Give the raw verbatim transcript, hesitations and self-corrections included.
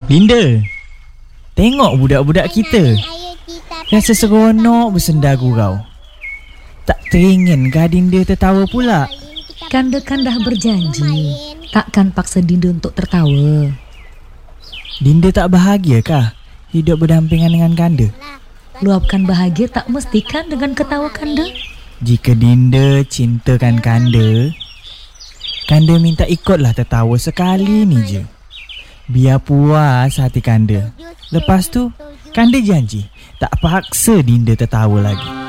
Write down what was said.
Dinda, tengok budak-budak kita. Rasa seronok bersenda gurau. Tak teringin kah Dinda tertawa pula? Kanda kan dah berjanji takkan paksa Dinda untuk tertawa. Dinda tak bahagia kah hidup berdampingan dengan Kanda? Luapkan bahagia tak mestikan dengan ketawa Kanda. Jika Dinda cintakan Kanda, Kanda minta ikutlah tertawa sekali ni je. Biar puas hati Kanda. Lepas tu, Kanda janji tak paksa Dinda tertawa lagi.